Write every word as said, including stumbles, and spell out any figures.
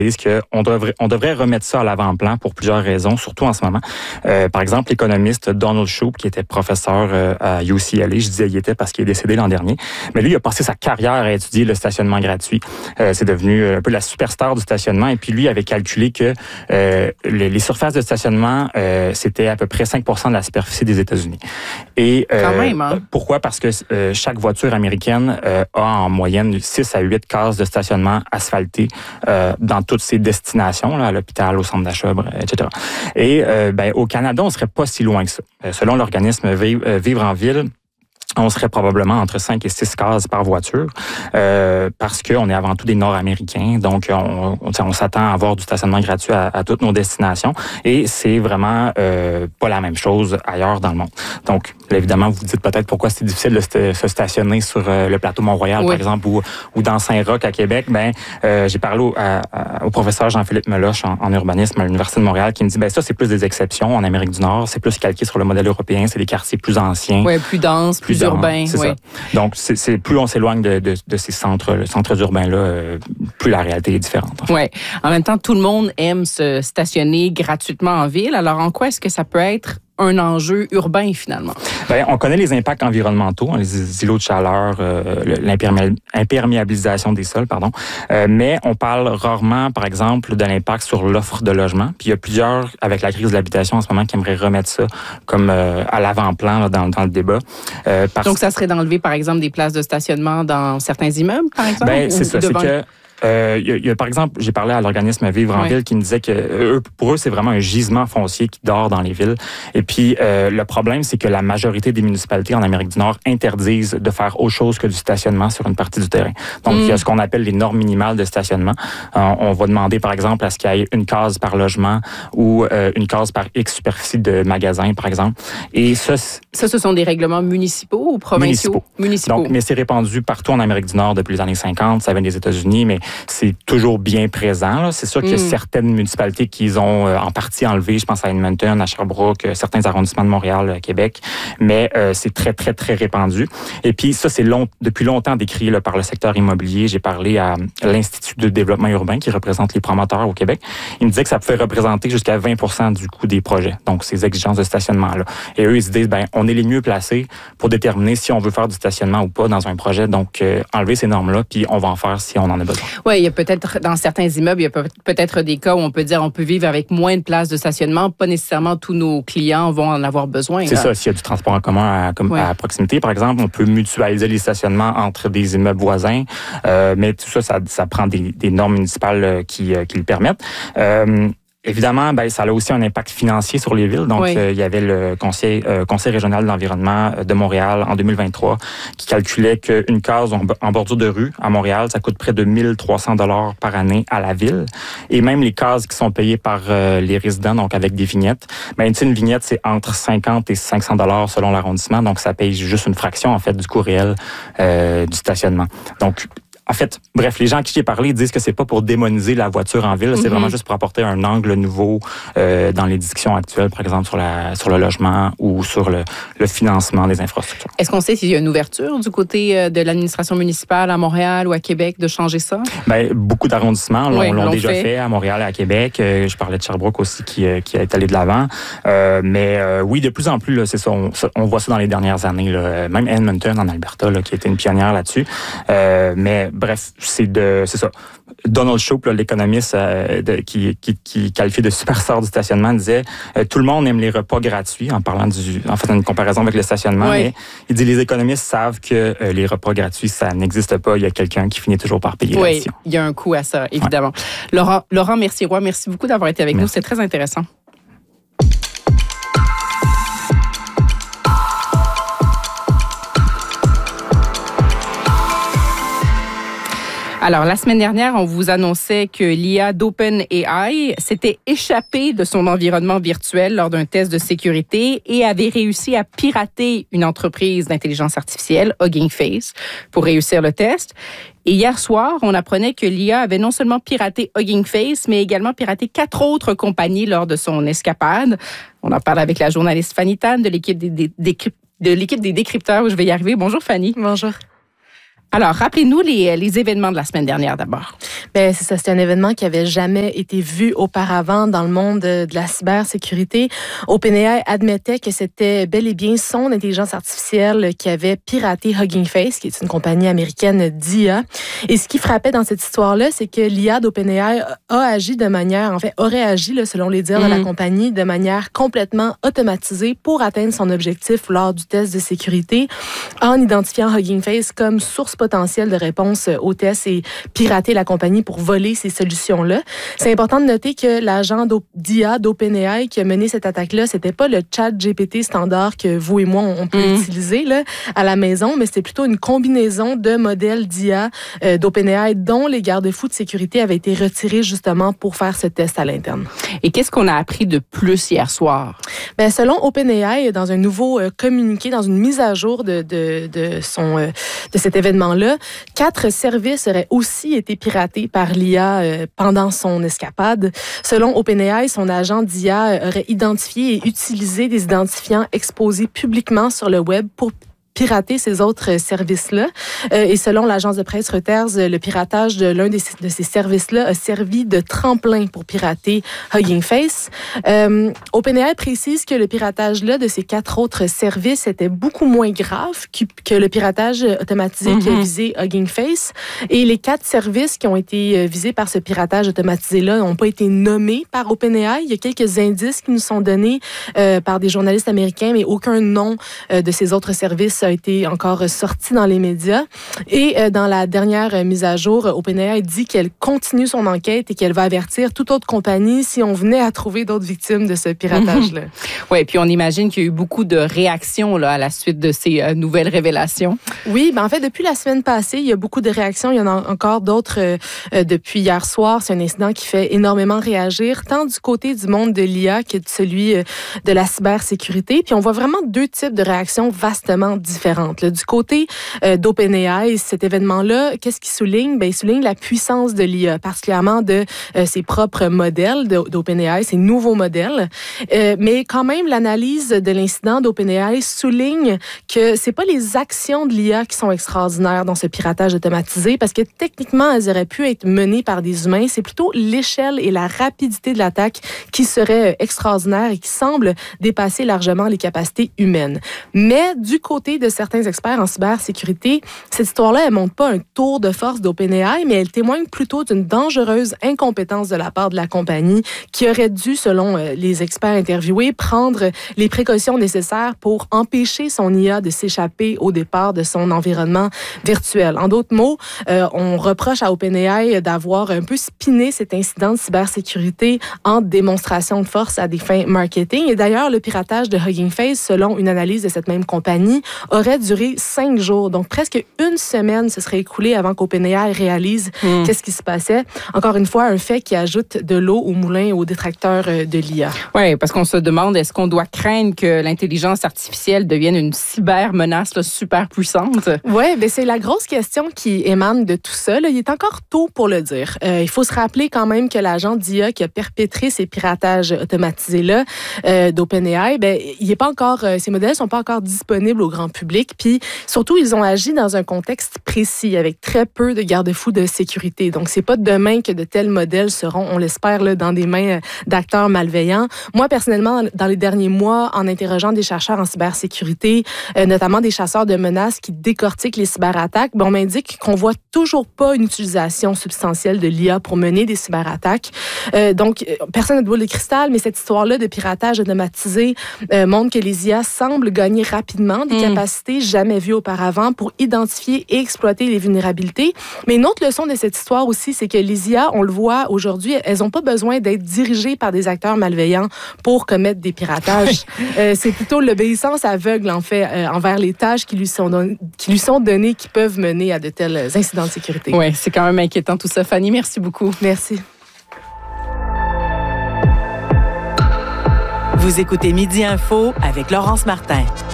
disent qu'on devrait, on devrait remettre ça à l'avant-plan pour plusieurs raisons, surtout en ce moment. Euh, par exemple, l'économiste Donald Shoup, qui était professeur euh, à U C L A, je disais il était parce qu'il est décédé l'an dernier, mais lui, il a passé sa carrière à étudier le stationnement gratuit. Euh, c'est devenu un peu la superstar du stationnement, et puis lui avait calculé que euh, les, les surfaces de stationnement, euh, c'était à peu près cinq pour cent de la superficie des États-Unis. Et euh, Quand même, hein? Pourquoi? Parce que euh, chaque voiture américaine euh, a en moyenne six à huit cases de stationnement asphaltées euh, dans toutes ses destinations, là, à l'hôpital, au centre d'achat, et cetera. Et euh, ben, au Canada, on serait pas si loin que ça. Euh, selon l'organisme Vivre en ville, on serait probablement entre cinq et six cases par voiture euh, parce qu'on est avant tout des Nord-Américains. Donc, on, on, on s'attend à avoir du stationnement gratuit à, à toutes nos destinations et c'est vraiment euh, pas la même chose ailleurs dans le monde. Donc, évidemment, vous vous dites peut-être pourquoi c'est difficile de se stationner sur euh, le plateau Mont-Royal, oui. par exemple, ou, ou dans Saint-Roch à Québec. Ben, euh, j'ai parlé au, à, à, au professeur Jean-Philippe Meloche en, en urbanisme à l'Université de Montréal qui me dit, ben ça, c'est plus des exceptions en Amérique du Nord. C'est plus calqué sur le modèle européen. C'est des quartiers plus anciens. Oui, plus denses, plus, plus urbains. C'est oui. ça. Donc, c'est, c'est, plus on s'éloigne de, de, de ces centres, centres urbains-là, euh, plus la réalité est différente. En fait. Oui. En même temps, tout le monde aime se stationner gratuitement en ville. Alors, en quoi est-ce que ça peut être un enjeu urbain, finalement? Bien, on connaît les impacts environnementaux, les îlots de chaleur, euh, l'imperméabilisation des sols, pardon. Euh, mais on parle rarement, par exemple, de l'impact sur l'offre de logement. Puis il y a plusieurs, avec la crise de l'habitation en ce moment, qui aimeraient remettre ça comme euh, à l'avant-plan là, dans, dans le débat. Euh, parce... Donc, ça serait d'enlever, par exemple, des places de stationnement dans certains immeubles, par exemple? Bien, c'est ça. Devant... C'est que Euh, il y a, il y a, par exemple, j'ai parlé à l'organisme Vivre en oui. ville qui me disait que eux, pour eux, c'est vraiment un gisement foncier qui dort dans les villes. Et puis, euh, le problème, c'est que la majorité des municipalités en Amérique du Nord interdisent de faire autre chose que du stationnement sur une partie du terrain. Donc, mm. il y a ce qu'on appelle les normes minimales de stationnement. Euh, on va demander, par exemple, à ce qu'il y ait une case par logement ou euh, une case par X superficie de magasin, par exemple. Et ça, ça, ce sont des règlements municipaux ou provinciaux? Municipaux. Municipaux. Donc, mais c'est répandu partout en Amérique du Nord depuis les années cinquante. Ça vient des États-Unis, mais c'est toujours bien présent. Là. C'est sûr qu'il y a mm. certaines municipalités qui ont euh, en partie enlevé, je pense à Edmonton, à Sherbrooke, euh, certains arrondissements de Montréal, euh, Québec, mais euh, c'est très, très, très répandu. Et puis ça, c'est long, depuis longtemps décrit là, par le secteur immobilier. J'ai parlé à l'Institut de développement urbain qui représente les promoteurs au Québec. Il me disait que ça pouvait représenter jusqu'à vingt pour cent du coût des projets, donc ces exigences de stationnement-là. Et eux, ils se disent, ben, on est les mieux placés pour déterminer si on veut faire du stationnement ou pas dans un projet. Donc, euh, enlever ces normes-là, puis on va en faire si on en a besoin. Oui, il y a peut-être, dans certains immeubles, il y a peut-être des cas où on peut dire on peut vivre avec moins de places de stationnement. Pas nécessairement tous nos clients vont en avoir besoin. C'est là. ça. S'il y a du transport en commun à, comme, ouais. à proximité, par exemple, on peut mutualiser les stationnements entre des immeubles voisins. Euh, mais tout ça, ça, ça prend des, des normes municipales qui, qui le permettent. Euh, Évidemment, ben, ça a aussi un impact financier sur les villes. Donc, oui. euh, il y avait le conseil, euh, conseil régional de l'environnement de Montréal en deux mille vingt-trois qui calculait qu'une case en, en bordure de rue à Montréal, ça coûte près de mille trois cents dollars par année à la ville. Et même les cases qui sont payées par euh, les résidents, donc avec des vignettes, ben, une vignette, c'est entre cinquante et cinq cents dollars selon l'arrondissement. Donc, ça paye juste une fraction, en fait, du coût réel euh, du stationnement. Donc, en fait, bref, les gens à qui j'ai parlé disent que c'est pas pour démoniser la voiture en ville, c'est mm-hmm. vraiment juste pour apporter un angle nouveau euh, dans les discussions actuelles, par exemple sur la sur le logement ou sur le, le financement des infrastructures. Est-ce qu'on sait s'il y a une ouverture du côté de l'administration municipale à Montréal ou à Québec de changer ça? Bien, beaucoup d'arrondissements l'ont, oui, l'ont, l'ont déjà fait. fait à Montréal et à Québec. Euh, je parlais de Sherbrooke aussi qui, euh, qui est allé de l'avant. Euh, mais euh, oui, de plus en plus, là, c'est ça, on, on voit ça dans les dernières années. Là, même Edmonton en Alberta, là, qui a été une pionnière là-dessus. Euh, mais bref, c'est de, c'est ça. Donald Shoup, là, l'économiste euh, de, qui, qui, qui qualifie de superstar du stationnement, disait euh, tout le monde aime les repas gratuits, en parlant du, en faisant une comparaison avec le stationnement. Oui. Mais il dit les économistes savent que euh, les repas gratuits, ça n'existe pas. Il y a quelqu'un qui finit toujours par payer oui, l'addition. Il y a un coût à ça, évidemment. Ouais. Laurent, Laurent Mercier-Roy, merci beaucoup d'avoir été avec merci. nous. C'est très intéressant. Alors, la semaine dernière, on vous annonçait que l'I A d'OpenAI s'était échappée de son environnement virtuel lors d'un test de sécurité et avait réussi à pirater une entreprise d'intelligence artificielle, Hugging Face, pour réussir le test. Et hier soir, on apprenait que l'I A avait non seulement piraté Hugging Face, mais également piraté quatre autres compagnies lors de son escapade. On en parle avec la journaliste Fanny Tan de l'équipe des, des, des, de l'équipe des décrypteurs, où je vais y arriver. Bonjour Fanny. Bonjour. Alors, rappelez-nous les, les événements de la semaine dernière d'abord. Bien, c'est ça, c'est un événement qui avait jamais été vu auparavant dans le monde de, de la cybersécurité. OpenAI admettait que c'était bel et bien son intelligence artificielle qui avait piraté Hugging Face, qui est une compagnie américaine d'I A. Et ce qui frappait dans cette histoire-là, c'est que l'I A d'OpenAI a agi de manière, en fait, aurait agi, là, selon les dires mmh. de la compagnie, de manière complètement automatisée pour atteindre son objectif lors du test de sécurité, en identifiant Hugging Face comme source potentielle de réponse au test et pirater la compagnie pour voler ces solutions-là. C'est important de noter que l'agent d'I A d'OpenAI qui a mené cette attaque-là, c'était pas le chat G P T standard que vous et moi, on peut mmh. utiliser là, à la maison, mais c'était plutôt une combinaison de modèles d'I A euh, d'OpenAI dont les garde-fous de sécurité avaient été retirés justement pour faire ce test à l'interne. Et qu'est-ce qu'on a appris de plus hier soir? Bien, selon OpenAI, dans un nouveau euh, communiqué, dans une mise à jour de, de, de, son, euh, de cet événement-là, quatre services auraient aussi été piratés par l'I A euh, pendant son escapade. Selon OpenAI, son agent d'I A aurait identifié et utilisé des identifiants exposés publiquement sur le web pour pirater ces autres services-là. Euh, et selon l'agence de presse Reuters, le piratage de l'un de ces, de ces services-là a servi de tremplin pour pirater Hugging Face. Euh, OpenAI précise que le piratage-là de ces quatre autres services était beaucoup moins grave que, que le piratage automatisé mm-hmm. qui a visé Hugging Face. Et les quatre services qui ont été visés par ce piratage automatisé-là n'ont pas été nommés par OpenAI. Il y a quelques indices qui nous sont donnés euh, par des journalistes américains, mais aucun nom euh, de ces autres services a été encore sorti dans les médias. Et euh, dans la dernière euh, mise à jour, OpenAI dit qu'elle continue son enquête et qu'elle va avertir toute autre compagnie si on venait à trouver d'autres victimes de ce piratage-là. Oui, et puis on imagine qu'il y a eu beaucoup de réactions là, à la suite de ces euh, nouvelles révélations. Oui, ben en fait, depuis la semaine passée, il y a beaucoup de réactions. Il y en a encore d'autres euh, euh, depuis hier soir. C'est un incident qui fait énormément réagir, tant du côté du monde de l'I A que de celui euh, de la cybersécurité. Puis on voit vraiment deux types de réactions vastement différentes. Différentes. Du côté euh, d'OpenAI, cet événement-là, qu'est-ce qu'il souligne? Bien, il souligne la puissance de l'I A, particulièrement de euh, ses propres modèles d'OpenAI, ses nouveaux modèles. Euh, mais quand même, l'analyse de l'incident d'OpenAI souligne que c'est pas les actions de l'I A qui sont extraordinaires dans ce piratage automatisé, parce que techniquement, elles auraient pu être menées par des humains. C'est plutôt l'échelle et la rapidité de l'attaque qui seraient extraordinaires et qui semblent dépasser largement les capacités humaines. Mais du côté de certains experts en cybersécurité, cette histoire-là, elle ne montre pas un tour de force d'OpenAI, mais elle témoigne plutôt d'une dangereuse incompétence de la part de la compagnie qui aurait dû, selon les experts interviewés, prendre les précautions nécessaires pour empêcher son I A de s'échapper au départ de son environnement virtuel. En d'autres mots, euh, on reproche à OpenAI d'avoir un peu spiné cet incident de cybersécurité en démonstration de force à des fins marketing. Et d'ailleurs, le piratage de Hugging Face, selon une analyse de cette même compagnie, aurait duré cinq jours. Donc, presque une semaine se serait écoulée avant qu'OpenAI réalise mm. qu'est-ce qui se passait. Encore une fois, un fait qui ajoute de l'eau au moulin aux détracteurs de l'I A. Oui, parce qu'on se demande, est-ce qu'on doit craindre que l'intelligence artificielle devienne une cybermenace là, super puissante? Oui, bien, c'est la grosse question qui émane de tout ça. Là. Il est encore tôt pour le dire. Euh, il faut se rappeler quand même que l'agent d'I A qui a perpétré ces piratages automatisés-là euh, d'OpenAI, bien, il est pas encore, euh, ces modèles sont pas encore disponibles au grand public. Puis surtout, ils ont agi dans un contexte précis avec très peu de garde-fous de sécurité. Donc, c'est pas demain que de tels modèles seront, on l'espère, là, dans des mains d'acteurs malveillants. Moi, personnellement, dans les derniers mois, en interrogeant des chercheurs en cybersécurité, euh, notamment des chasseurs de menaces qui décortiquent les cyberattaques, ben, on m'indique qu'on voit toujours pas une utilisation substantielle de l'I A pour mener des cyberattaques. Euh, donc, personne n'a de boule de cristal, mais cette histoire-là de piratage automatisé euh, montre que les I A semblent gagner rapidement des mmh. capacités jamais vues auparavant pour identifier et exploiter les vulnérabilités. Mais une autre leçon de cette histoire aussi, c'est que les I A, on le voit aujourd'hui, elles n'ont pas besoin d'être dirigées par des acteurs malveillants pour commettre des piratages. euh, c'est plutôt l'obéissance aveugle, en fait, euh, envers les tâches qui lui sont don- qui lui sont données qui peuvent mener à de tels incidents de sécurité. Oui, c'est quand même inquiétant tout ça. Fanny, merci beaucoup. Merci. Vous écoutez Midi Info avec Laurence Martin.